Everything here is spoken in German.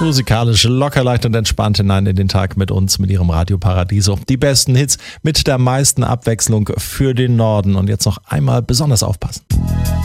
musikalisch locker, leicht und entspannt hinein in den Tag mit uns, mit ihrem Radio Paradiso. Die besten Hits mit der meisten Abwechslung für den Norden. Und jetzt noch einmal besonders aufpassen.